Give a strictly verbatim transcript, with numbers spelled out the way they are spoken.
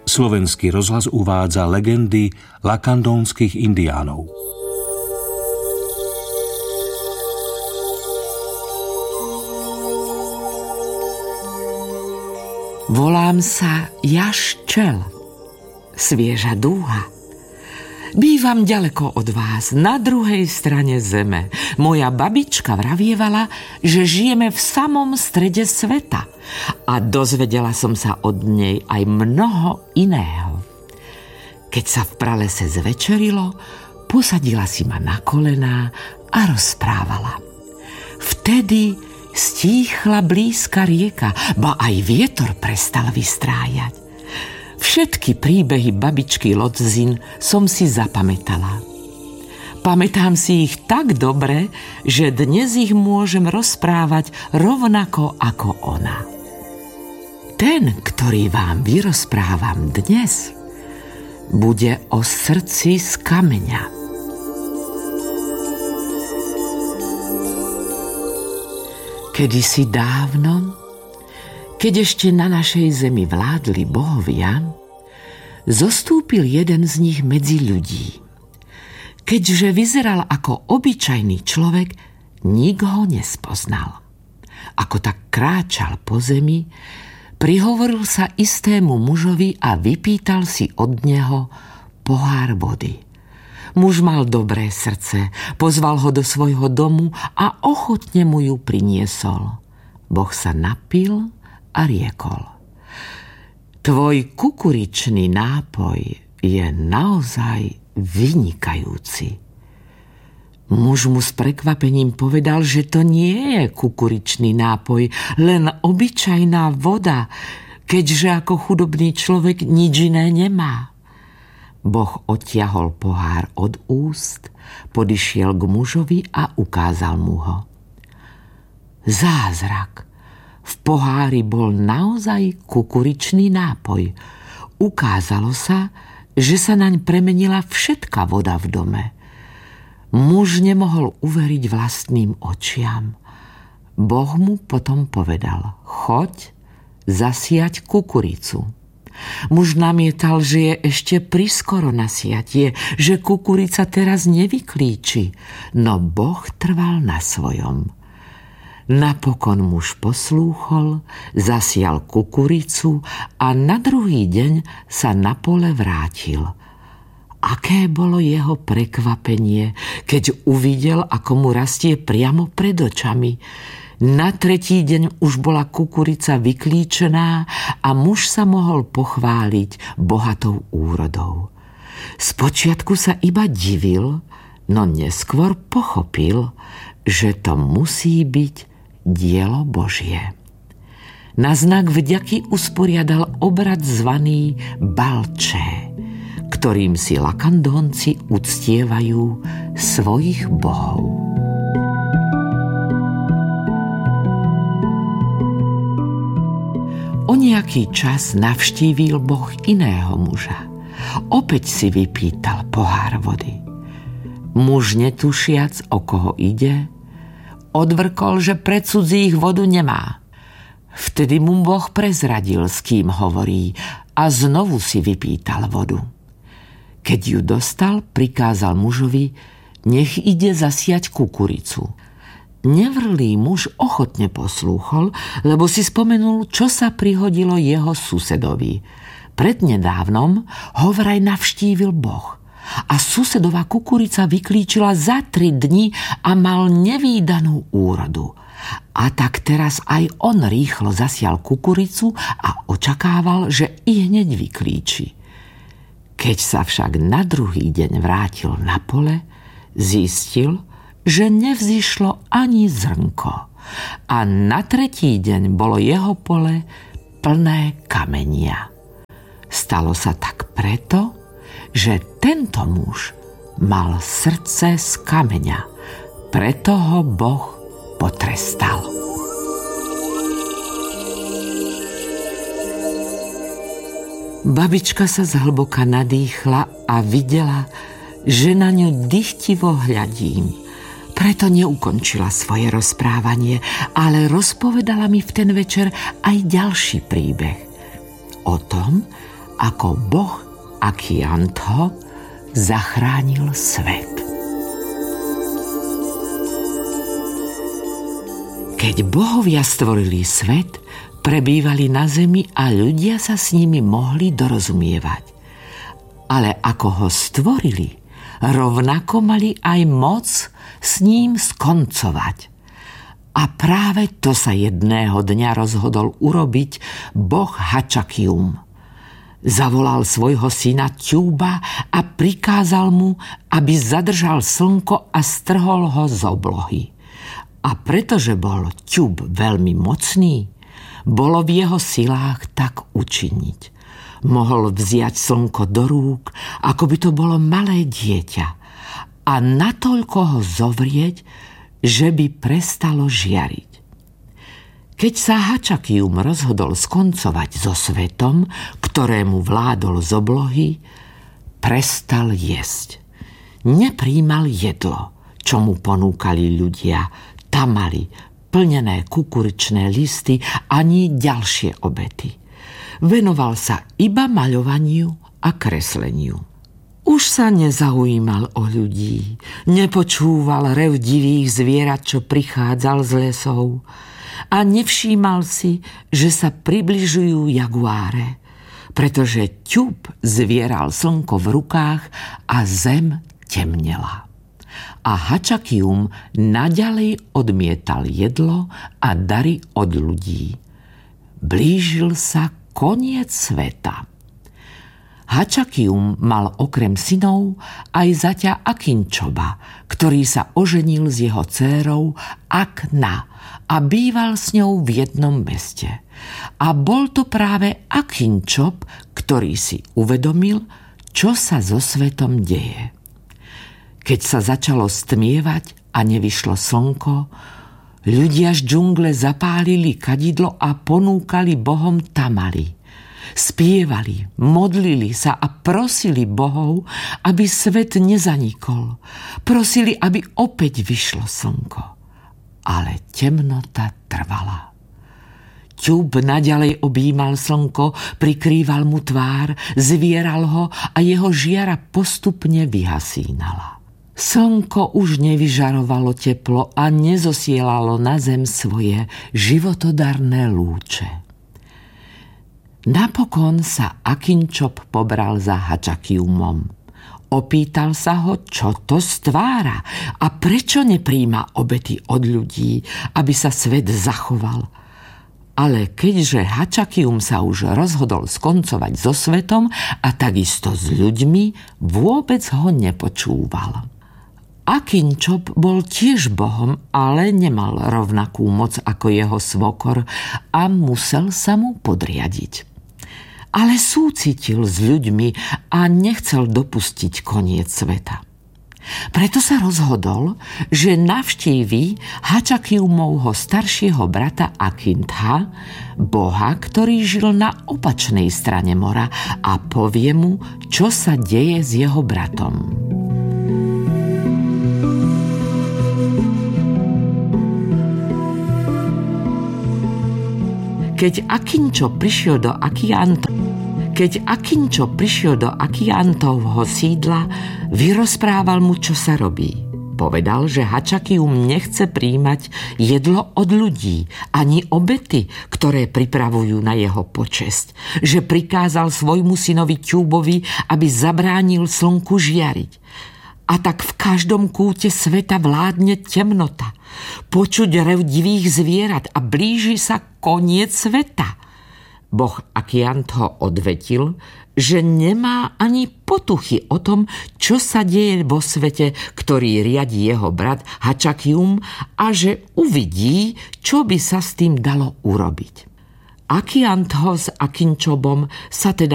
Slovenský rozhlas uvádza legendy lakandónskych indiánov. Volám sa Jaščel, svieža dúha. Bývam ďaleko od vás, na druhej strane zeme. Moja babička vravievala, že žijeme v samom strede sveta. A dozvedela som sa od nej aj mnoho iného. Keď sa v pralese zvečerilo, posadila si ma na kolená a rozprávala. Vtedy stíchla blízka rieka, ba aj vietor prestal vystrájať. Všetky príbehy babičky Lodzin som si zapamätala. Pamätám si ich tak dobre, že dnes ich môžem rozprávať rovnako ako ona. Ten, ktorý vám vyrozprávam dnes, bude o srdci z kameňa. Kedysi dávno, keď ešte na našej zemi vládli bohovia, zostúpil jeden z nich medzi ľudí. Keďže vyzeral ako obyčajný človek, nik ho nespoznal. Ako tak kráčal po zemi, prihovoril sa istému mužovi a vypýtal si od neho pohár vody. Muž mal dobré srdce, pozval ho do svojho domu a ochotne mu ju priniesol. Boh sa napil a riekol: Tvoj kukuričný nápoj je naozaj vynikajúci. Muž mu s prekvapením povedal, že to nie je kukuričný nápoj, len obyčajná voda, keďže ako chudobný človek nič iné nemá. Boh odtiahol pohár od úst, podišiel k mužovi a ukázal mu ho. Zázrak! V pohári bol naozaj kukuričný nápoj. Ukázalo sa, že sa naň premenila všetká voda v dome. Muž nemohol uveriť vlastným očiam. Boh mu potom povedal: choď zasiať kukuricu. Muž namietal, že je ešte priskoro na siatie, že kukurica teraz nevyklíči, no Boh trval na svojom. Napokon muž poslúchol, zasial kukuricu a na druhý deň sa na pole vrátil. Aké bolo jeho prekvapenie, keď uvidel, ako mu rastie priamo pred očami. Na tretí deň už bola kukurica vyklíčená a muž sa mohol pochváliť bohatou úrodou. Spočiatku sa iba divil, no neskôr pochopil, že to musí byť dielo Božie. Na znak vďaky usporiadal obrad zvaný Balché, ktorým si lakandónci uctievajú svojich bohov. O nejaký čas navštívil Boh iného muža. Opäť si vypýtal pohár vody. Muž, netušiac, o koho ide, odvrkol, že pre cudzích vodu nemá. Vtedy mu Boh prezradil, s kým hovorí, a znovu si vypýtal vodu. Keď ju dostal, prikázal mužovi, nech ide zasiať kukuricu. Nevrlý muž ochotne poslúchol, lebo si spomenul, čo sa prihodilo jeho susedovi. Prednedávnom ho vraj navštívil Boh a susedová kukurica vyklíčila za tri dni a mal nevídanú úrodu. A tak teraz aj on rýchlo zasial kukuricu a očakával, že i hneď vyklíči. Keď sa však na druhý deň vrátil na pole, zistil, že nevzýšlo ani zrnko. A na tretí deň bolo jeho pole plné kamenia. Stalo sa tak preto, že tento muž mal srdce z kameňa. Preto ho Boh potrestal. Babička sa zhlboka nadýchla a videla, že na ňu dychtivo hľadím. Preto neukončila svoje rozprávanie, ale rozpovedala mi v ten večer aj ďalší príbeh. O tom, ako boh Akiantho zachránil svet. Keď bohovia stvorili svet, prebývali na zemi a ľudia sa s nimi mohli dorozumievať. Ale ako ho stvorili, rovnako mali aj moc s ním skoncovať. A práve to sa jedného dňa rozhodol urobiť boh Hačakium. Zavolal svojho syna Ťúba a prikázal mu, aby zadržal slnko a strhol ho z oblohy. A pretože bol Ťúb veľmi mocný, bolo v jeho silách tak učiniť. Mohol vziať slnko do rúk, ako by to bolo malé dieťa, a natoľko ho zovrieť, že by prestalo žiariť. Keď sa Hačakium rozhodol skoncovať so svetom, ktorému vládol z oblohy, prestal jesť. Nepríjmal jedlo, čo mu ponúkali ľudia, tamaly, plnené kukuričné listy ani ďalšie obety. Venoval sa iba maľovaniu a kresleniu. Už sa nezaujímal o ľudí, nepočúval rev divých zvierat, čo prichádzal z lesov, a nevšímal si, že sa približujú jaguáre, pretože Ťúb zvieral slnko v rukách a zem temnela. A Hačakium naďalej odmietal jedlo a dary od ľudí. Blížil sa koniec sveta. Hačakium mal okrem synov aj zaťa Akinčoba, ktorý sa oženil s jeho dcérou Akna a býval s ňou v jednom meste. A bol to práve Akinčob, ktorý si uvedomil, čo sa so svetom deje. Keď sa začalo stmievať a nevyšlo slnko, ľudia z džungle zapálili kadidlo a ponúkali bohom tamaly. Spievali, modlili sa a prosili bohov, aby svet nezanikol. Prosili, aby opäť vyšlo slnko. Ale temnota trvala. Ťúb naďalej objímal slnko, prikrýval mu tvár, zvieral ho a jeho žiara postupne vyhasínala. Slnko už nevyžarovalo teplo a nezosielalo na zem svoje životodarné lúče. Napokon sa Akinčob pobral za Hačakiumom. Opýtal sa ho, čo to stvára a prečo nepríjma obety od ľudí, aby sa svet zachoval. Ale keďže Hačakium sa už rozhodol skoncovať so svetom a takisto s ľuďmi, vôbec ho nepočúval. Akinčob bol tiež bohom, ale nemal rovnakú moc ako jeho svokor a musel sa mu podriadiť. Ale súcitil s ľuďmi a nechcel dopustiť koniec sveta. Preto sa rozhodol, že navštíví Hačakiumovho staršieho brata Akintha, boha, ktorý žil na opačnej strane mora, a povie mu, čo sa deje s jeho bratom. Keď Akinčo prišiel do Akianto, keď Akinčo prišiel do Akiantovho sídla, vyrozprával mu, čo sa robí. Povedal, že Hačakium nechce príjmať jedlo od ľudí, ani obety, ktoré pripravujú na jeho počesť. Že prikázal svojmu synovi Ťúbovi, aby zabránil slnku žiariť. A tak v každom kúte sveta vládne temnota. Počuť rev divých zvierat a blíži sa koniec sveta. Boh Akiantho odvetil, že nemá ani potuchy o tom, čo sa deje vo svete, ktorý riadi jeho brat Hačakium, a že uvidí, čo by sa s tým dalo urobiť. Akiantho s Akinčobom sa teda